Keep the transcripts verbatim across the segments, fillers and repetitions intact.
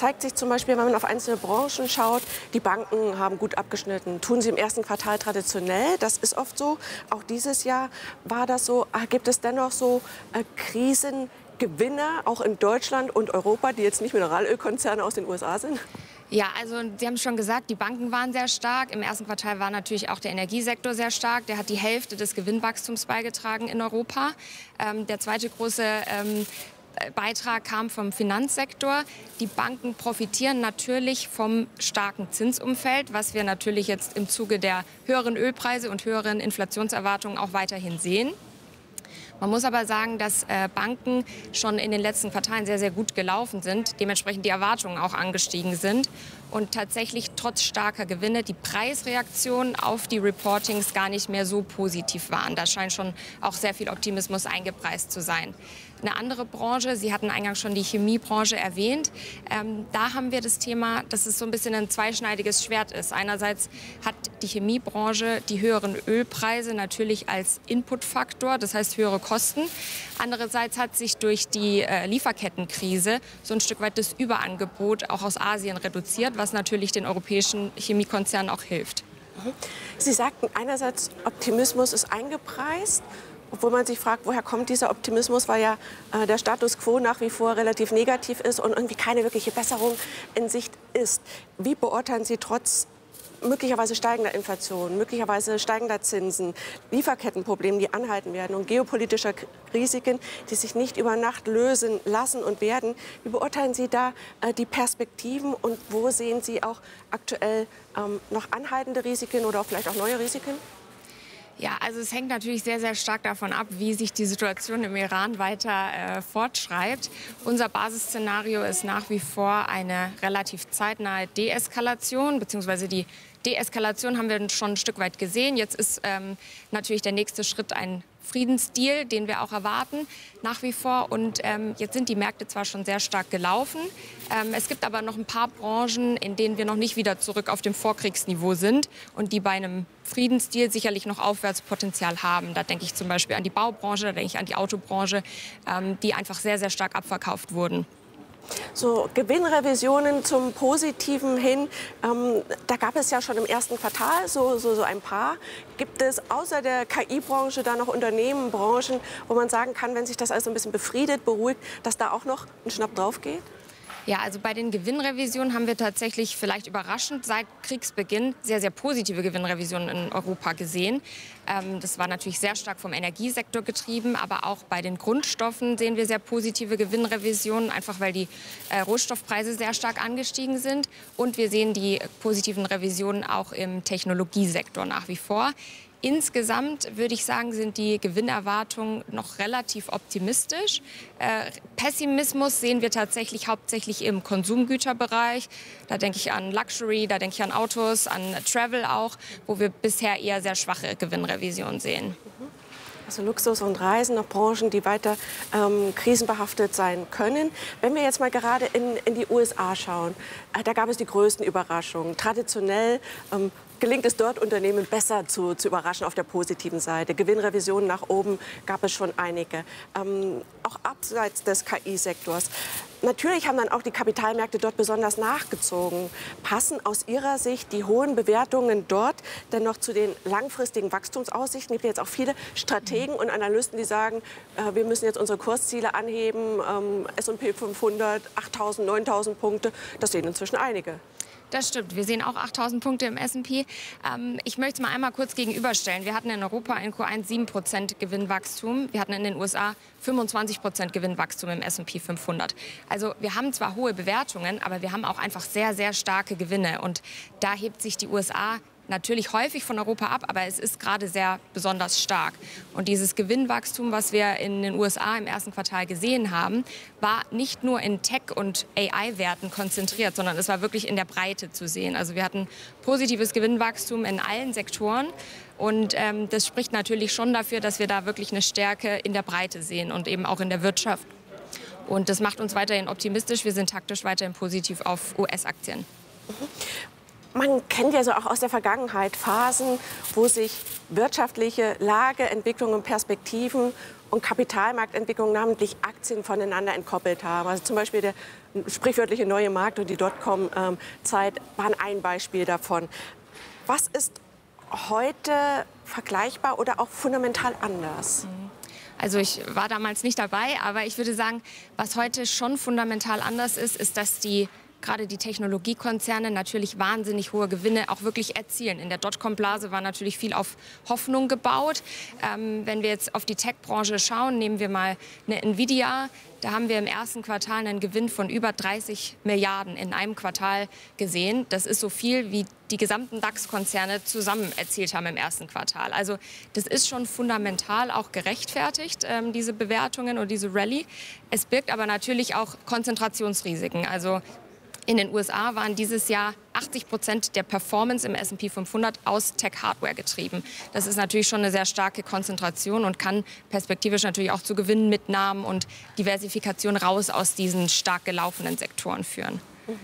zeigt sich zum Beispiel, wenn man auf einzelne Branchen schaut, die Banken haben gut abgeschnitten. Tun sie im ersten Quartal traditionell, das ist oft so. Auch dieses Jahr war das so. Gibt es dennoch so äh, Krisengewinner, auch in Deutschland und Europa, die jetzt nicht Mineralölkonzerne aus den U S A sind? Ja, also Sie haben schon gesagt, die Banken waren sehr stark. Im ersten Quartal war natürlich auch der Energiesektor sehr stark. Der hat die Hälfte des Gewinnwachstums beigetragen in Europa. Ähm, der zweite große ähm, Beitrag kam vom Finanzsektor. Die Banken profitieren natürlich vom starken Zinsumfeld, was wir natürlich jetzt im Zuge der höheren Ölpreise und höheren Inflationserwartungen auch weiterhin sehen. Man muss aber sagen, dass äh, Banken schon in den letzten Quartalen sehr, sehr gut gelaufen sind, dementsprechend die Erwartungen auch angestiegen sind und tatsächlich trotz starker Gewinne die Preisreaktionen auf die Reportings gar nicht mehr so positiv waren. Da scheint schon auch sehr viel Optimismus eingepreist zu sein. Eine andere Branche, Sie hatten eingangs schon die Chemiebranche erwähnt, ähm, da haben wir das Thema, dass es so ein bisschen ein zweischneidiges Schwert ist. Einerseits hat die Chemiebranche die höheren Ölpreise natürlich als Inputfaktor, das heißt höhere Kosten. Andererseits hat sich durch die äh, Lieferkettenkrise so ein Stück weit das Überangebot auch aus Asien reduziert, was natürlich den europäischen Chemiekonzernen auch hilft. Sie sagten einerseits, Optimismus ist eingepreist. Obwohl man sich fragt, woher kommt dieser Optimismus, weil ja äh, der Status quo nach wie vor relativ negativ ist und irgendwie keine wirkliche Besserung in Sicht ist. Wie beurteilen Sie trotz möglicherweise steigender Inflation, möglicherweise steigender Zinsen, Lieferkettenproblemen, die anhalten werden und geopolitischer Risiken, die sich nicht über Nacht lösen lassen und werden, wie beurteilen Sie da äh, die Perspektiven und wo sehen Sie auch aktuell ähm, noch anhaltende Risiken oder auch vielleicht auch neue Risiken? Ja, also es hängt natürlich sehr, sehr stark davon ab, wie sich die Situation im Iran weiter äh, fortschreibt. Unser Basisszenario ist nach wie vor eine relativ zeitnahe Deeskalation, beziehungsweise die Deeskalation haben wir schon ein Stück weit gesehen. Jetzt ist ähm, natürlich der nächste Schritt ein Friedensdeal, den wir auch erwarten, nach wie vor. Und ähm, jetzt sind die Märkte zwar schon sehr stark gelaufen. Ähm, es gibt aber noch ein paar Branchen, in denen wir noch nicht wieder zurück auf dem Vorkriegsniveau sind und die bei einem Friedensdeal sicherlich noch Aufwärtspotenzial haben. Da denke ich zum Beispiel an die Baubranche, da denke ich an die Autobranche, ähm, die einfach sehr, sehr stark abverkauft wurden. So Gewinnrevisionen zum Positiven hin, ähm, da gab es ja schon im ersten Quartal so, so, so ein paar. Gibt es außer der K I-Branche da noch Unternehmen, Branchen, wo man sagen kann, wenn sich das alles ein bisschen befriedet, beruhigt, dass da auch noch ein Schnapp drauf geht? Ja, also bei den Gewinnrevisionen haben wir tatsächlich vielleicht überraschend seit Kriegsbeginn sehr, sehr positive Gewinnrevisionen in Europa gesehen. Ähm, das war natürlich sehr stark vom Energiesektor getrieben, aber auch bei den Grundstoffen sehen wir sehr positive Gewinnrevisionen, einfach weil die äh, Rohstoffpreise sehr stark angestiegen sind. Und wir sehen die positiven Revisionen auch im Technologiesektor nach wie vor. Insgesamt würde ich sagen, sind die Gewinnerwartungen noch relativ optimistisch. Äh, Pessimismus sehen wir tatsächlich hauptsächlich im Konsumgüterbereich. Da denke ich an Luxury, da denke ich an Autos, an Travel auch, wo wir bisher eher sehr schwache Gewinnrevisionen sehen. Also Luxus und Reisen, noch Branchen, die weiter ähm, krisenbehaftet sein können. Wenn wir jetzt mal gerade in, in die U S A schauen, äh, da gab es die größten Überraschungen. Traditionell ähm, gelingt es dort Unternehmen besser zu, zu überraschen auf der positiven Seite. Gewinnrevisionen nach oben gab es schon einige, ähm, auch abseits des K I-Sektors. Natürlich haben dann auch die Kapitalmärkte dort besonders nachgezogen. Passen aus Ihrer Sicht die hohen Bewertungen dort denn noch zu den langfristigen Wachstumsaussichten? Es gibt jetzt auch viele Strategen und Analysten, die sagen, äh, wir müssen jetzt unsere Kursziele anheben, ähm, S und P fünfhundert, achttausend, neuntausend Punkte. Das sehen inzwischen einige. Das stimmt. Wir sehen auch achttausend Punkte im S und P. Ähm, ich möchte es mal einmal kurz gegenüberstellen. Wir hatten in Europa in Q eins sieben Prozent Gewinnwachstum. Wir hatten in den U S A fünfundzwanzig Prozent Gewinnwachstum im S und P fünfhundert. Also wir haben zwar hohe Bewertungen, aber wir haben auch einfach sehr, sehr starke Gewinne. Und da hebt sich die U S A natürlich häufig von Europa ab, aber es ist gerade sehr besonders stark. Und dieses Gewinnwachstum, was wir in den U S A im ersten Quartal gesehen haben, war nicht nur in Tech- und A I-Werten konzentriert, sondern es war wirklich in der Breite zu sehen. Also wir hatten positives Gewinnwachstum in allen Sektoren. Und ähm, das spricht natürlich schon dafür, dass wir da wirklich eine Stärke in der Breite sehen und eben auch in der Wirtschaft. Und das macht uns weiterhin optimistisch. Wir sind taktisch weiterhin positiv auf U S-Aktien. Mhm. Man kennt ja so auch aus der Vergangenheit Phasen, wo sich wirtschaftliche Lage, Entwicklungen, Perspektiven und Kapitalmarktentwicklung, namentlich Aktien, voneinander entkoppelt haben. Also zum Beispiel der sprichwörtliche neue Markt und die Dotcom-Zeit waren ein Beispiel davon. Was ist heute vergleichbar oder auch fundamental anders? Also ich war damals nicht dabei, aber ich würde sagen, was heute schon fundamental anders ist, ist, dass die gerade die Technologiekonzerne natürlich wahnsinnig hohe Gewinne auch wirklich erzielen. In der Dotcom-Blase war natürlich viel auf Hoffnung gebaut. Ähm, wenn wir jetzt auf die Tech-Branche schauen, nehmen wir mal eine Nvidia. Da haben wir im ersten Quartal einen Gewinn von über dreißig Milliarden in einem Quartal gesehen. Das ist so viel, wie die gesamten DAX-Konzerne zusammen erzielt haben im ersten Quartal. Also das ist schon fundamental auch gerechtfertigt, ähm, diese Bewertungen und diese Rallye. Es birgt aber natürlich auch Konzentrationsrisiken. Also in den U S A waren dieses Jahr achtzig Prozent der Performance im S und P fünfhundert aus Tech-Hardware getrieben. Das ist natürlich schon eine sehr starke Konzentration und kann perspektivisch natürlich auch zu Gewinnmitnahmen und Diversifikation raus aus diesen stark gelaufenen Sektoren führen. Mhm.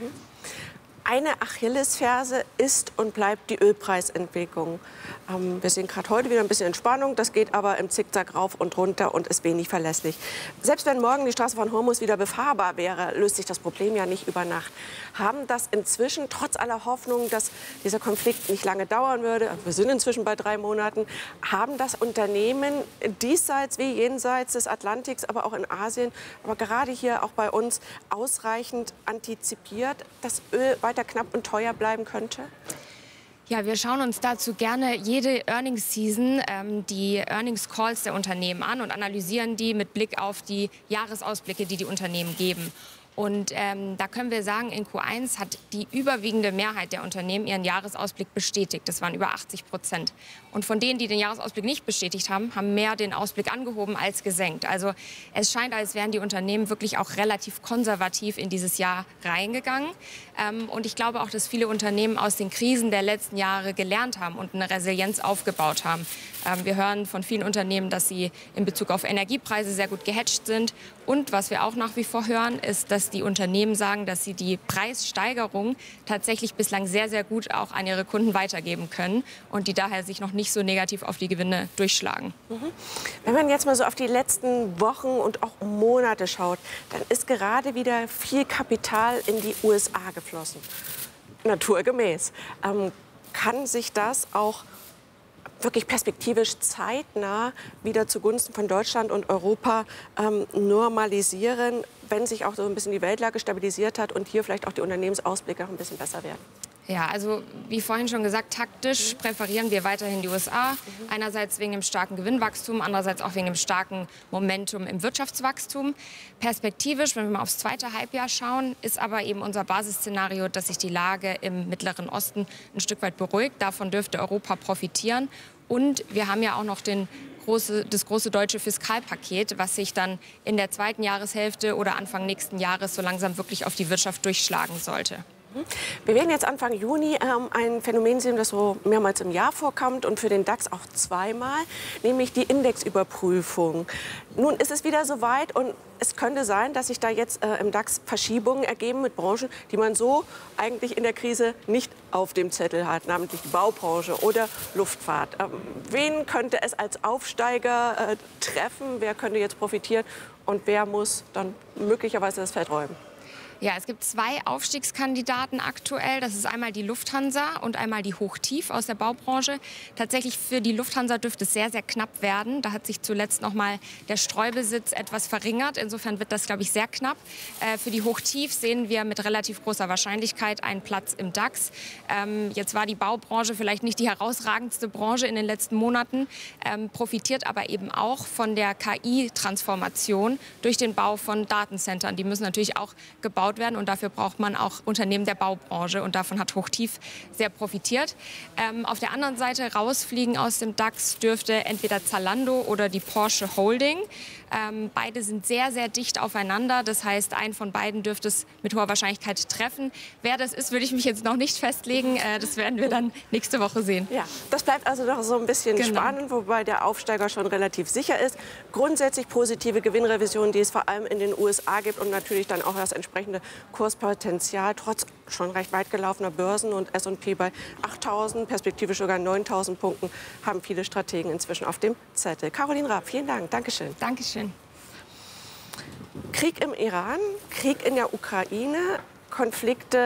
Eine Achillesferse ist und bleibt die Ölpreisentwicklung. Ähm, wir sehen gerade heute wieder ein bisschen Entspannung, das geht aber im Zickzack rauf und runter und ist wenig verlässlich. Selbst wenn morgen die Straße von Hormuz wieder befahrbar wäre, löst sich das Problem ja nicht über Nacht. Haben das inzwischen, trotz aller Hoffnung, dass dieser Konflikt nicht lange dauern würde, wir sind inzwischen bei drei Monaten, haben das Unternehmen diesseits wie jenseits des Atlantiks, aber auch in Asien, aber gerade hier auch bei uns ausreichend antizipiert, dass Öl weiter knapp und teuer bleiben könnte? Ja, wir schauen uns dazu gerne jede Earnings Season ähm, die Earnings Calls der Unternehmen an und analysieren die mit Blick auf die Jahresausblicke, die die Unternehmen geben. Und ähm, da können wir sagen, in Q eins hat die überwiegende Mehrheit der Unternehmen ihren Jahresausblick bestätigt. Das waren über achtzig Prozent. Und von denen, die den Jahresausblick nicht bestätigt haben, haben mehr den Ausblick angehoben als gesenkt. Also es scheint, als wären die Unternehmen wirklich auch relativ konservativ in dieses Jahr reingegangen. Ähm, und ich glaube auch, dass viele Unternehmen aus den Krisen der letzten Jahre gelernt haben und eine Resilienz aufgebaut haben. Ähm, wir hören von vielen Unternehmen, dass sie in Bezug auf Energiepreise sehr gut gehatcht sind. Und was wir auch nach wie vor hören, ist, dass die Unternehmen sagen, dass sie die Preissteigerung tatsächlich bislang sehr, sehr gut auch an ihre Kunden weitergeben können und die daher sich noch nicht so negativ auf die Gewinne durchschlagen. Mhm. Wenn man jetzt mal so auf die letzten Wochen und auch Monate schaut, dann ist gerade wieder viel Kapital in die U S A geflossen. Naturgemäß. Ähm, kann sich das auch wirklich perspektivisch zeitnah wieder zugunsten von Deutschland und Europa ähm, normalisieren, wenn sich auch so ein bisschen die Weltlage stabilisiert hat und hier vielleicht auch die Unternehmensausblicke noch ein bisschen besser werden? Ja, also wie vorhin schon gesagt, taktisch mhm. präferieren wir weiterhin die U S A. Mhm. Einerseits wegen dem starken Gewinnwachstum, andererseits auch wegen dem starken Momentum im Wirtschaftswachstum. Perspektivisch, wenn wir mal aufs zweite Halbjahr schauen, ist aber eben unser Basisszenario, dass sich die Lage im Mittleren Osten ein Stück weit beruhigt. Davon dürfte Europa profitieren. Und wir haben ja auch noch den große, das große deutsche Fiskalpaket, was sich dann in der zweiten Jahreshälfte oder Anfang nächsten Jahres so langsam wirklich auf die Wirtschaft durchschlagen sollte. Wir werden jetzt Anfang Juni ähm, ein Phänomen sehen, das so mehrmals im Jahr vorkommt und für den DAX auch zweimal, nämlich die Indexüberprüfung. Nun ist es wieder soweit und es könnte sein, dass sich da jetzt äh, im DAX Verschiebungen ergeben mit Branchen, die man so eigentlich in der Krise nicht auf dem Zettel hat, namentlich die Baubranche oder Luftfahrt. Ähm, wen könnte es als Aufsteiger äh, treffen? Wer könnte jetzt profitieren und wer muss dann möglicherweise das Feld räumen? Ja, es gibt zwei Aufstiegskandidaten aktuell. Das ist einmal die Lufthansa und einmal die Hochtief aus der Baubranche. Tatsächlich für die Lufthansa dürfte es sehr, sehr knapp werden. Da hat sich zuletzt noch mal der Streubesitz etwas verringert. Insofern wird das, glaube ich, sehr knapp. Äh, für die Hochtief sehen wir mit relativ großer Wahrscheinlichkeit einen Platz im DAX. Ähm, jetzt war die Baubranche vielleicht nicht die herausragendste Branche in den letzten Monaten, ähm, profitiert aber eben auch von der K I-Transformation durch den Bau von Datencentern. Die müssen natürlich auch gebaut werden und dafür braucht man auch Unternehmen der Baubranche und davon hat Hochtief sehr profitiert. Ähm, auf der anderen Seite rausfliegen aus dem DAX dürfte entweder Zalando oder die Porsche Holding. Ähm, beide sind sehr, sehr dicht aufeinander. Das heißt, einen von beiden dürfte es mit hoher Wahrscheinlichkeit treffen. Wer das ist, würde ich mich jetzt noch nicht festlegen. Äh, das werden wir dann nächste Woche sehen. Ja, das bleibt also noch so ein bisschen Genau. spannend, wobei der Aufsteiger schon relativ sicher ist. Grundsätzlich positive Gewinnrevisionen, die es vor allem in den U S A gibt und natürlich dann auch das entsprechende Kurspotenzial, trotz schon recht weit gelaufener Börsen und S und P bei achttausend, perspektivisch sogar neuntausend Punkten, haben viele Strategen inzwischen auf dem Zettel. Caroline Raab, vielen Dank. Dankeschön. Dankeschön. Krieg im Iran, Krieg in der Ukraine, Konflikte